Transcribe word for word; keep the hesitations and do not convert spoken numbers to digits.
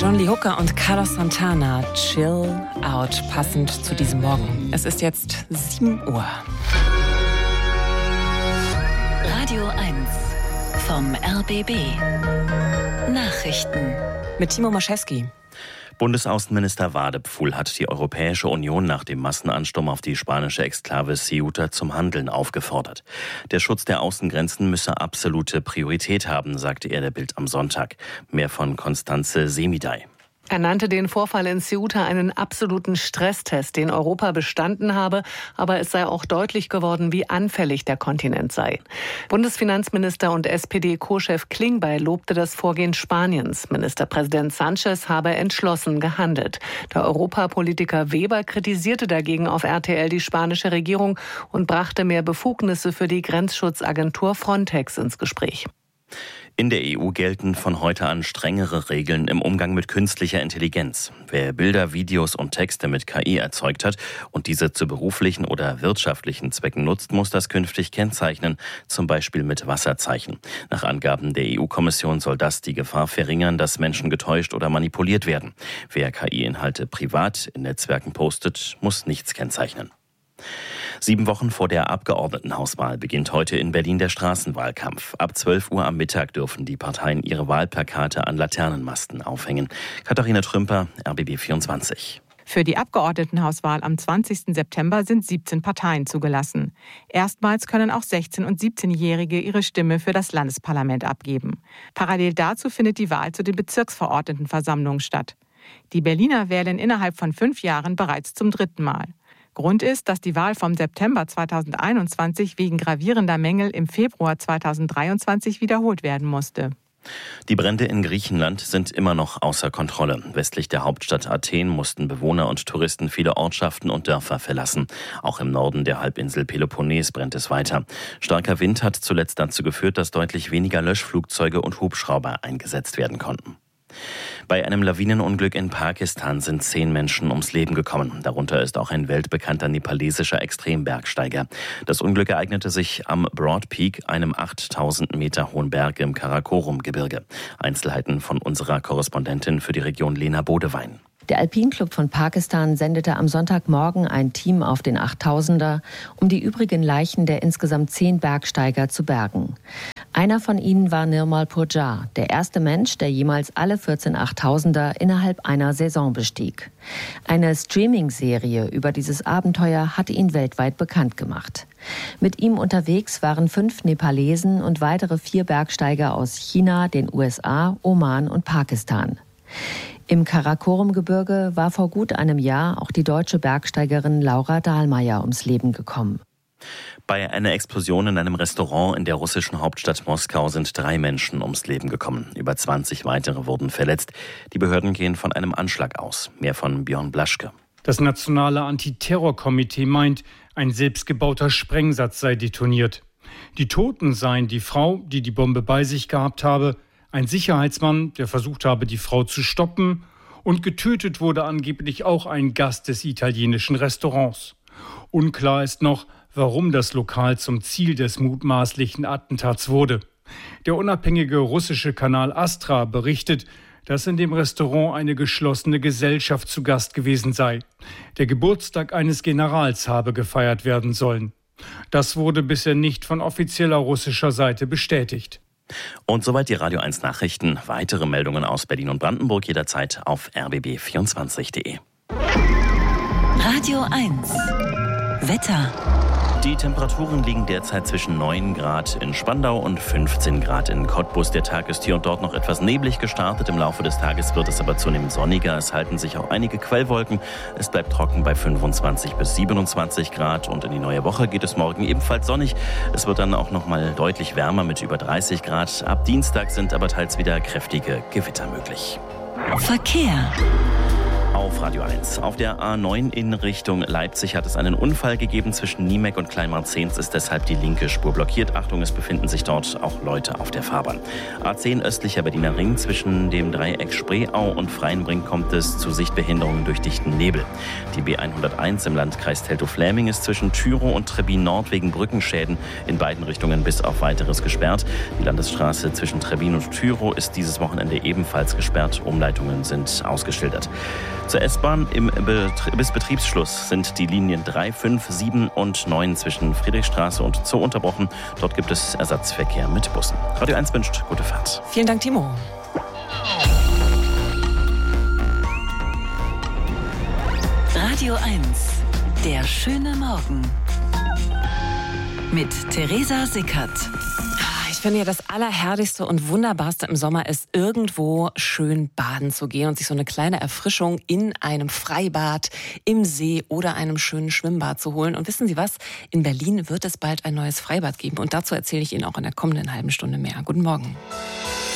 John Lee Hooker und Carlos Santana, Chill Out, passend zu diesem Morgen. Es ist jetzt sieben Uhr. Radio eins vom R B B. Nachrichten. Mit Timo Maschewski. Bundesaußenminister Wadepfuhl hat die Europäische Union nach dem Massenansturm auf die spanische Exklave Ceuta zum Handeln aufgefordert. Der Schutz der Außengrenzen müsse absolute Priorität haben, sagte er der Bild am Sonntag. Mehr von Constanze Semidey. Er nannte den Vorfall in Ceuta einen absoluten Stresstest, den Europa bestanden habe, aber es sei auch deutlich geworden, wie anfällig der Kontinent sei. Bundesfinanzminister und S P D-Co-Chef Klingbeil lobte das Vorgehen Spaniens. Ministerpräsident Sánchez habe entschlossen gehandelt. Der Europapolitiker Weber kritisierte dagegen auf R T L die spanische Regierung und brachte mehr Befugnisse für die Grenzschutzagentur Frontex ins Gespräch. In der E U gelten von heute an strengere Regeln im Umgang mit künstlicher Intelligenz. Wer Bilder, Videos und Texte mit K I erzeugt hat und diese zu beruflichen oder wirtschaftlichen Zwecken nutzt, muss das künftig kennzeichnen, zum Beispiel mit Wasserzeichen. Nach Angaben der E U-Kommission soll das die Gefahr verringern, dass Menschen getäuscht oder manipuliert werden. Wer K I-Inhalte privat in Netzwerken postet, muss nichts kennzeichnen. Sieben Wochen vor der Abgeordnetenhauswahl beginnt heute in Berlin der Straßenwahlkampf. Ab zwölf Uhr am Mittag dürfen die Parteien ihre Wahlplakate an Laternenmasten aufhängen. Katharina Trümper, R B B vierundzwanzig. Für die Abgeordnetenhauswahl am zwanzigsten September sind siebzehn Parteien zugelassen. Erstmals können auch sechzehn- und siebzehnjährige ihre Stimme für das Landesparlament abgeben. Parallel dazu findet die Wahl zu den Bezirksverordnetenversammlungen statt. Die Berliner wählen innerhalb von fünf Jahren bereits zum dritten Mal. Grund ist, dass die Wahl vom September zweitausendeinundzwanzig wegen gravierender Mängel im Februar zweitausenddreiundzwanzig wiederholt werden musste. Die Brände in Griechenland sind immer noch außer Kontrolle. Westlich der Hauptstadt Athen mussten Bewohner und Touristen viele Ortschaften und Dörfer verlassen. Auch im Norden der Halbinsel Peloponnes brennt es weiter. Starker Wind hat zuletzt dazu geführt, dass deutlich weniger Löschflugzeuge und Hubschrauber eingesetzt werden konnten. Bei einem Lawinenunglück in Pakistan sind zehn Menschen ums Leben gekommen. Darunter ist auch ein weltbekannter nepalesischer Extrembergsteiger. Das Unglück ereignete sich am Broad Peak, einem achttausend Meter hohen Berg im Karakorum-Gebirge. Einzelheiten von unserer Korrespondentin für die Region Lena Bodewein. Der Alpinclub von Pakistan sendete am Sonntagmorgen ein Team auf den achttausender, um die übrigen Leichen der insgesamt zehn Bergsteiger zu bergen. Einer von ihnen war Nirmal Purjar, der erste Mensch, der jemals alle vierzehn achttausender innerhalb einer Saison bestieg. Eine Streaming-Serie über dieses Abenteuer hatte ihn weltweit bekannt gemacht. Mit ihm unterwegs waren fünf Nepalesen und weitere vier Bergsteiger aus China, den U S A, Oman und Pakistan. Im Karakorum-Gebirge war vor gut einem Jahr auch die deutsche Bergsteigerin Laura Dahlmeier ums Leben gekommen. Bei einer Explosion in einem Restaurant in der russischen Hauptstadt Moskau sind drei Menschen ums Leben gekommen. Über zwanzig weitere wurden verletzt. Die Behörden gehen von einem Anschlag aus. Mehr von Björn Blaschke. Das Nationale Antiterrorkomitee meint, ein selbstgebauter Sprengsatz sei detoniert. Die Toten seien die Frau, die die Bombe bei sich gehabt habe, ein Sicherheitsmann, der versucht habe, die Frau zu stoppen, und getötet wurde angeblich auch ein Gast des italienischen Restaurants. Unklar ist noch, warum das Lokal zum Ziel des mutmaßlichen Attentats wurde. Der unabhängige russische Kanal Astra berichtet, dass in dem Restaurant eine geschlossene Gesellschaft zu Gast gewesen sei. Der Geburtstag eines Generals habe gefeiert werden sollen. Das wurde bisher nicht von offizieller russischer Seite bestätigt. Und soweit die Radio eins Nachrichten. Weitere Meldungen aus Berlin und Brandenburg jederzeit auf r b b vierundzwanzig punkt de. Radio eins Wetter. Die Temperaturen liegen derzeit zwischen neun Grad in Spandau und fünfzehn Grad in Cottbus. Der Tag ist hier und dort noch etwas neblig gestartet. Im Laufe des Tages wird es aber zunehmend sonniger. Es halten sich auch einige Quellwolken. Es bleibt trocken bei fünfundzwanzig bis siebenundzwanzig Grad. Und in die neue Woche geht es morgen ebenfalls sonnig. Es wird dann auch noch mal deutlich wärmer mit über dreißig Grad. Ab Dienstag sind aber teils wieder kräftige Gewitter möglich. Verkehr. Auf Radio eins. Auf der A neun in Richtung Leipzig hat es einen Unfall gegeben. Zwischen Niemeck und Kleinmarzehns ist deshalb die linke Spur blockiert. Achtung, es befinden sich dort auch Leute auf der Fahrbahn. A zehn östlicher Berliner Ring. Zwischen dem Dreieck Spreeau und Freienbrink kommt es zu Sichtbehinderungen durch dichten Nebel. Die B hunderteins im Landkreis Teltow-Fläming ist zwischen Tyrow und Trebbin Nord wegen Brückenschäden in beiden Richtungen bis auf Weiteres gesperrt. Die Landesstraße zwischen Trebbin und Tyrow ist dieses Wochenende ebenfalls gesperrt. Umleitungen sind ausgeschildert. Zur S-Bahn im Betrie- bis Betriebsschluss sind die Linien drei, fünf, sieben und neun zwischen Friedrichstraße und Zoo unterbrochen. Dort gibt es Ersatzverkehr mit Bussen. Radio eins wünscht gute Fahrt. Vielen Dank, Timo. Radio eins, der schöne Morgen. Mit Theresa Sickert. Ich finde ja, das Allerherrlichste und Wunderbarste im Sommer ist, irgendwo schön baden zu gehen und sich so eine kleine Erfrischung in einem Freibad, im See oder einem schönen Schwimmbad zu holen. Und wissen Sie was? In Berlin wird es bald ein neues Freibad geben. Und dazu erzähle ich Ihnen auch in der kommenden halben Stunde mehr. Guten Morgen.